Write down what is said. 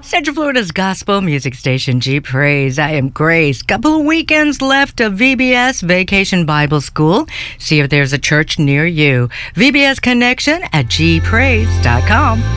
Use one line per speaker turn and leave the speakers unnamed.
Central Florida's gospel music station, G Praise. I am Grace. Couple of weekends left of VBS Vacation Bible School. See if there's a church near you. VBS Connection at gpraise.com.